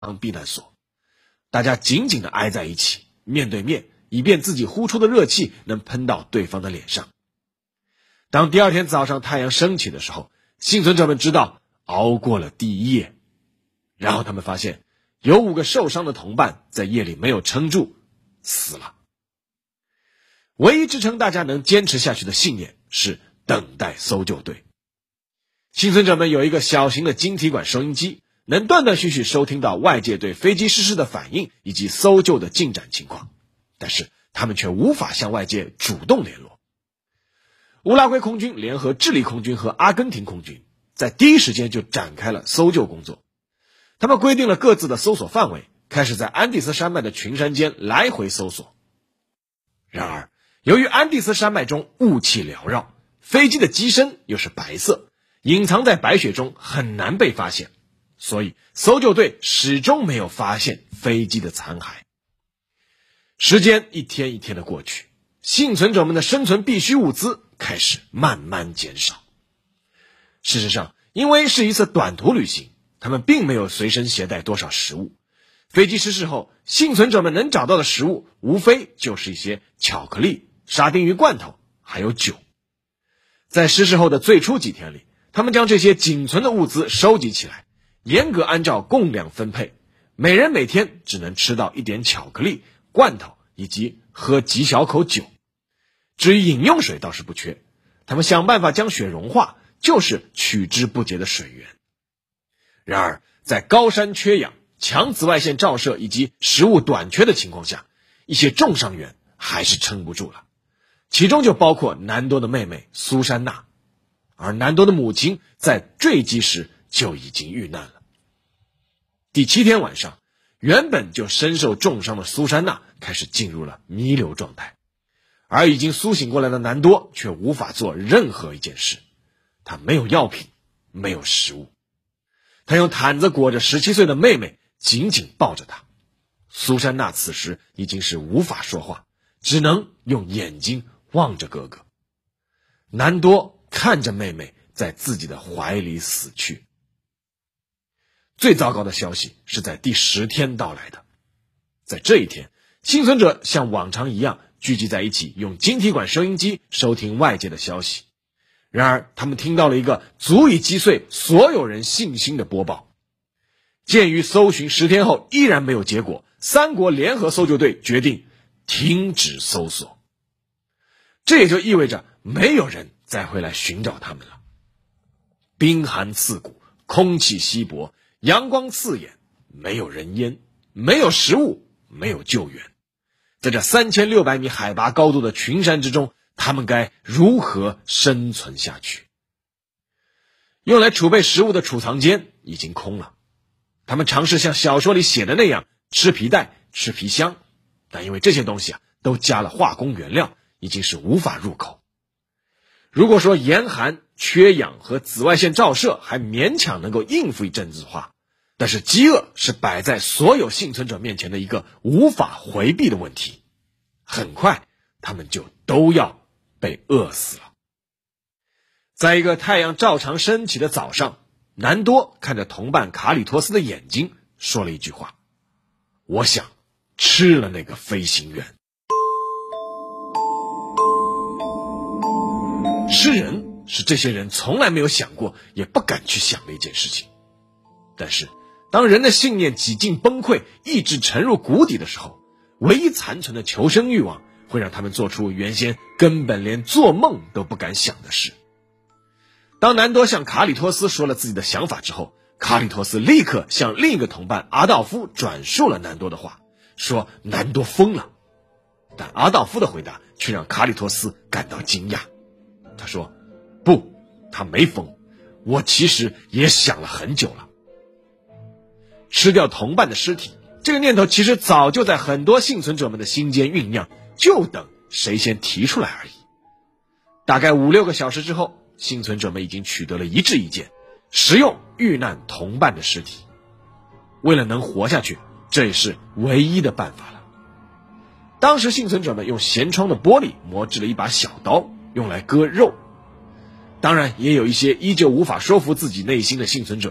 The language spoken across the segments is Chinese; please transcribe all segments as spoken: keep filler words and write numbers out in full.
避难所，大家紧紧地挨在一起，面对面，以便自己呼出的热气能喷到对方的脸上。当第二天早上太阳升起的时候，幸存者们知道熬过了第一夜，然后他们发现有五个受伤的同伴在夜里没有撑住，死了。唯一支撑大家能坚持下去的信念是等待搜救队。幸存者们有一个小型的晶体管收音机，能断断续续收听到外界对飞机失事的反应以及搜救的进展情况，但是他们却无法向外界主动联络。乌拉圭空军联合智利空军和阿根廷空军在第一时间就展开了搜救工作。他们规定了各自的搜索范围，开始在安第斯山脉的群山间来回搜索。然而由于安第斯山脉中雾气缭绕，飞机的机身又是白色，隐藏在白雪中很难被发现，所以搜救队始终没有发现飞机的残骸。时间一天一天的过去，幸存者们的生存必需物资开始慢慢减少。事实上，因为是一次短途旅行，他们并没有随身携带多少食物。飞机失事后，幸存者们能找到的食物无非就是一些巧克力、沙丁鱼罐头还有酒。在失事后的最初几天里，他们将这些仅存的物资收集起来，严格按照供量分配，每人每天只能吃到一点巧克力、罐头以及喝几小口酒。至于饮用水倒是不缺，他们想办法将雪融化，就是取之不竭的水源。然而在高山缺氧、强紫外线照射以及食物短缺的情况下，一些重伤员还是撑不住了，其中就包括南多的妹妹苏珊娜，而南多的母亲在坠机时就已经遇难了。第七天晚上，原本就身受重伤的苏珊娜开始进入了弥留状态，而已经苏醒过来的南多却无法做任何一件事。他没有药品，没有食物，他用毯子裹着十七岁的妹妹，紧紧抱着她。苏珊娜此时已经是无法说话，只能用眼睛望着哥哥。南多看着妹妹在自己的怀里死去。最糟糕的消息是在第十天到来的。在这一天，幸存者像往常一样聚集在一起，用晶体管收音机收听外界的消息。然而他们听到了一个足以击碎所有人信心的播报。鉴于搜寻十天后依然没有结果，三国联合搜救队决定停止搜索。这也就意味着没有人再会来寻找他们了。冰寒刺骨，空气稀薄，阳光刺眼，没有人烟，没有食物，没有救援。在这三千六百米海拔高度的群山之中，他们该如何生存下去？用来储备食物的储藏间已经空了。他们尝试像小说里写的那样吃皮带、吃皮箱，但因为这些东西啊都加了化工原料，已经是无法入口。如果说严寒、缺氧和紫外线照射还勉强能够应付一阵子的话，但是饥饿是摆在所有幸存者面前的一个无法回避的问题。很快他们就都要被饿死了。在一个太阳照常升起的早上，南多看着同伴卡里托斯的眼睛，说了一句话：我想吃了那个飞行员。吃人是这些人从来没有想过也不敢去想的一件事情。但是当人的信念几近崩溃，意志沉入谷底的时候，唯一残存的求生欲望会让他们做出原先根本连做梦都不敢想的事。当南多向卡里托斯说了自己的想法之后，卡里托斯立刻向另一个同伴阿道夫转述了南多的话，说南多疯了。但阿道夫的回答却让卡里托斯感到惊讶。他说，不，他没疯，我其实也想了很久了。吃掉同伴的尸体，这个念头其实早就在很多幸存者们的心间酝酿，就等谁先提出来而已。大概五六个小时之后，幸存者们已经取得了一致意见，食用遇难同伴的尸体。为了能活下去，这也是唯一的办法了。当时幸存者们用舷窗的玻璃磨制了一把小刀，用来割肉。当然也有一些依旧无法说服自己内心的幸存者，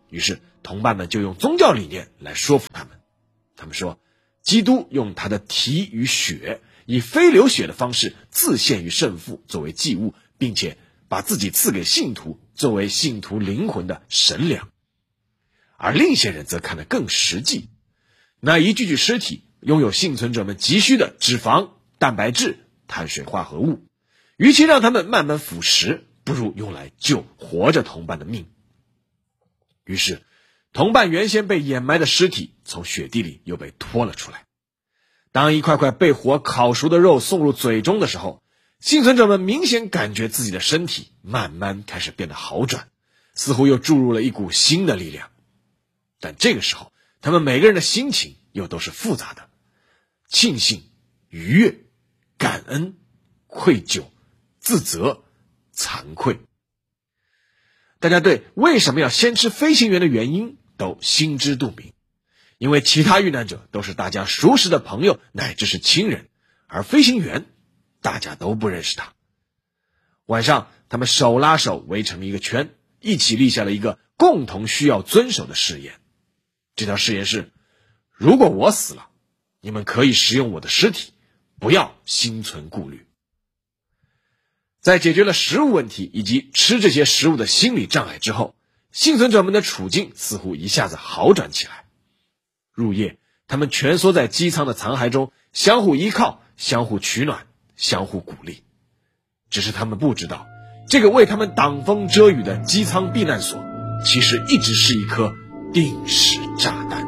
于是同伴们就用宗教理念来说服他们。他们说，基督用他的体与血，以非流血的方式自献于圣父作为祭物，并且把自己赐给信徒作为信徒灵魂的神粮。而另一些人则看得更实际，那一具具尸体拥有幸存者们急需的脂肪、蛋白质、碳水化合物，与其让他们慢慢腐蚀，不如用来救活着同伴的命。于是同伴原先被掩埋的尸体从雪地里又被拖了出来。当一块块被火烤熟的肉送入嘴中的时候，幸存者们明显感觉自己的身体慢慢开始变得好转，似乎又注入了一股新的力量。但这个时候他们每个人的心情又都是复杂的，庆幸、愉悦、感恩、愧疚、自责、惭愧。大家对为什么要先吃飞行员的原因都心知肚明，因为其他遇难者都是大家熟识的朋友乃至是亲人，而飞行员大家都不认识他。晚上他们手拉手围成一个圈，一起立下了一个共同需要遵守的誓言。这条誓言是，如果我死了，你们可以食用我的尸体，不要心存顾虑。在解决了食物问题以及吃这些食物的心理障碍之后，幸存者们的处境似乎一下子好转起来。入夜，他们蜷缩在机舱的残骸中，相互依靠，相互取暖，相互鼓励。只是他们不知道，这个为他们挡风遮雨的机舱避难所，其实一直是一颗定时炸弹。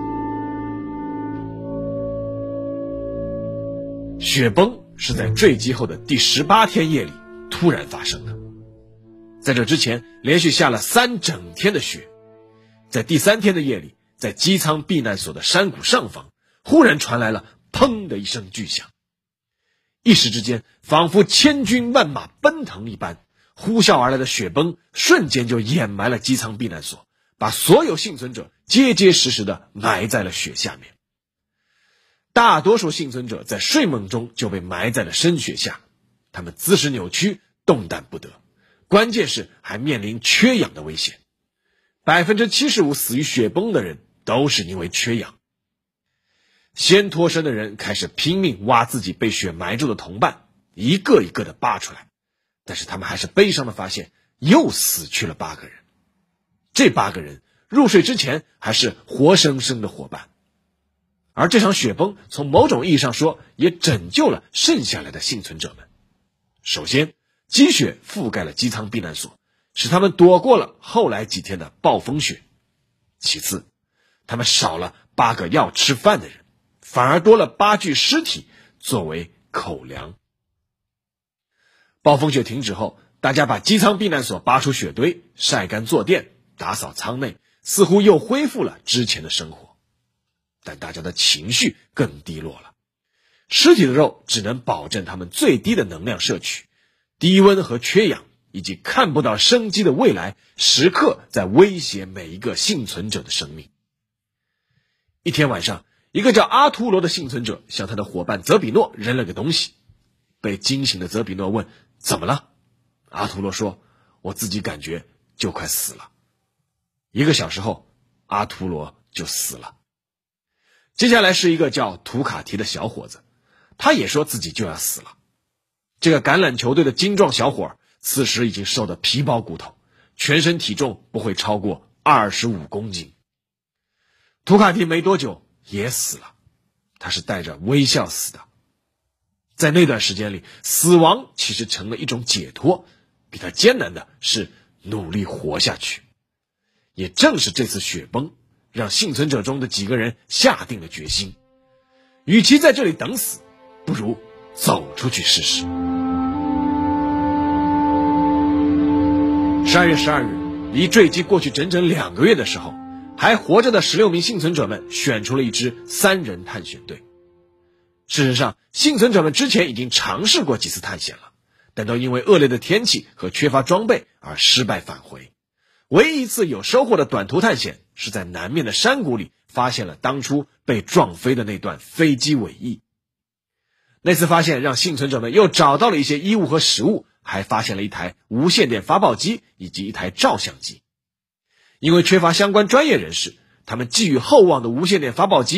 雪崩是在坠机后的第十八天夜里突然发生的。在这之前连续下了三整天的雪。在第三天的夜里，在机舱避难所的山谷上方，忽然传来了砰的一声巨响。一时之间，仿佛千军万马奔腾一般，呼啸而来的雪崩瞬间就掩埋了机舱避难所，把所有幸存者结结实实地埋在了雪下面。大多数幸存者在睡梦中就被埋在了深雪下，他们姿势扭曲，动弹不得，关键是还面临缺氧的危险。百分之七十五死于雪崩的人都是因为缺氧。先脱身的人开始拼命挖自己被雪埋住的同伴，一个一个的扒出来，但是他们还是悲伤的发现，又死去了八个人。这八个人入睡之前还是活生生的伙伴。而这场雪崩从某种意义上说，也拯救了剩下来的幸存者们。首先，积雪覆盖了机舱避难所，使他们躲过了后来几天的暴风雪。其次，他们少了八个要吃饭的人，反而多了八具尸体作为口粮。暴风雪停止后，大家把机舱避难所拔出雪堆，晒干坐垫，打扫舱内，似乎又恢复了之前的生活。但大家的情绪更低落了，尸体的肉只能保证他们最低的能量摄取，低温和缺氧以及看不到生机的未来，时刻在威胁每一个幸存者的生命。一天晚上，一个叫阿图罗的幸存者向他的伙伴泽比诺扔了个东西。被惊醒的泽比诺问：怎么了？阿图罗说：我自己感觉就快死了。一个小时后，阿图罗就死了。接下来是一个叫图卡提的小伙子，他也说自己就要死了。这个橄榄球队的精壮小伙此时已经瘦得皮包骨头，全身体重不会超过二十五公斤。图卡提没多久也死了，他是带着微笑死的。在那段时间里，死亡其实成了一种解脱，比他艰难的是努力活下去。也正是这次雪崩，让幸存者中的几个人下定了决心，与其在这里等死，不如走出去试试。十二月十二日，离坠机过去整整两个月的时候，还活着的十六名幸存者们选出了一支三人探险队。事实上，幸存者们之前已经尝试过几次探险了，但都因为恶劣的天气和缺乏装备而失败返回。唯一一次有收获的短途探险，是在南面的山谷里发现了当初被撞飞的那段飞机尾翼。那次发现让幸存者们又找到了一些衣物和食物，还发现了一台无线电发报机以及一台照相机。 因为缺乏相关专业人士，他们寄予厚望的无线电发报机